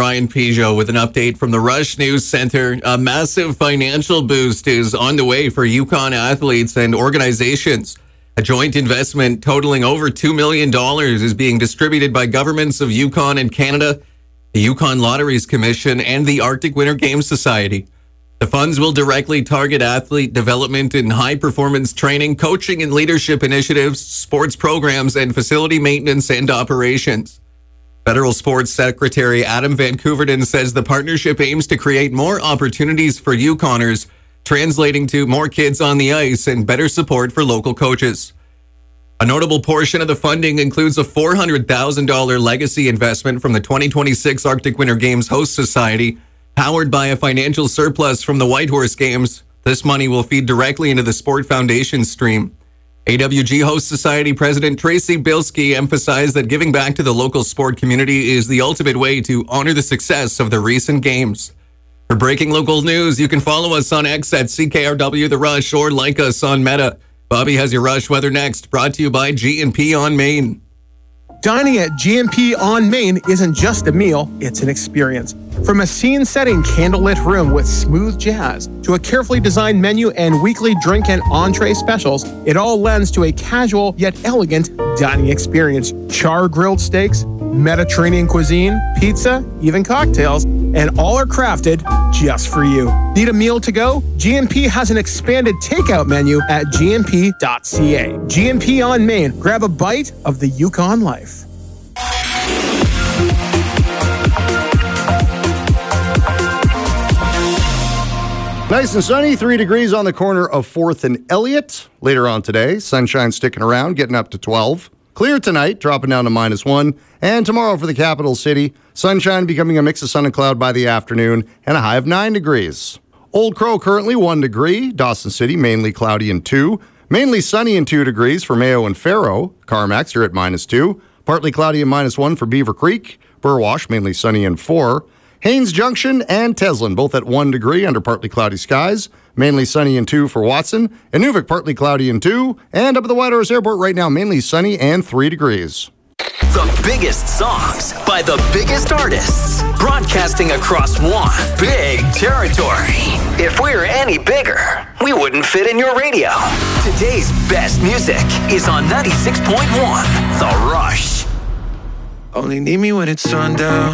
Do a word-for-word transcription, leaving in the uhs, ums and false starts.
Ryan Peugeot with an update from the Rush News Center. A massive financial boost is on the way for Yukon athletes and organizations. A joint investment totaling over two million dollars is being distributed by governments of Yukon and Canada, the Yukon Lotteries Commission, and the Arctic Winter Games Society. The funds will directly target athlete development in high-performance training, coaching and leadership initiatives, sports programs, and facility maintenance and operations. Federal Sports Secretary Adam Van Couverden says the partnership aims to create more opportunities for Yukoners, translating to more kids on the ice and better support for local coaches. A notable portion of the funding includes a four hundred thousand dollars legacy investment from the twenty twenty-six Arctic Winter Games Host Society, powered by a financial surplus from the Whitehorse Games. This money will feed directly into the Sport Foundation stream. A W G Host Society President Tracy Bilski emphasized that giving back to the local sport community is the ultimate way to honor the success of the recent games. For breaking local news, you can follow us on X at C K R W The Rush or like us on Meta. Bobby has your Rush weather next, brought to you by G and P on Main. Dining at G and P on Main isn't just a meal, it's an experience. From a scene-setting candlelit room with smooth jazz to a carefully designed menu and weekly drink and entree specials, it all lends to a casual yet elegant dining experience. Char-grilled steaks, Mediterranean cuisine, pizza, even cocktails, and all are crafted just for you. Need a meal to go? G and P has an expanded takeout menu at g n p dot c a. G and P on Main. Grab a bite of the Yukon life. Nice and sunny, three degrees on the corner of fourth and Elliott. Later on today, sunshine sticking around, getting up to twelve. Clear tonight, dropping down to minus one. And tomorrow for the capital city, sunshine becoming a mix of sun and cloud by the afternoon, and a high of nine degrees. Old Crow currently one degree. Dawson City mainly cloudy and two. Mainly sunny and two degrees for Mayo and Faro. Carmax, you're at minus two. Partly cloudy and minus one for Beaver Creek. Burwash, mainly sunny and four. Haines Junction and Teslin, both at one degree under partly cloudy skies. Mainly sunny and two for Watson. Inuvik, partly cloudy and two. And up at the Whitehorse Airport right now, mainly sunny and three degrees. The biggest songs by the biggest artists, broadcasting across one big territory. If we were any bigger, we wouldn't fit in your radio. Today's best music is on ninety-six point one The Rush. Only need me when it's sundown.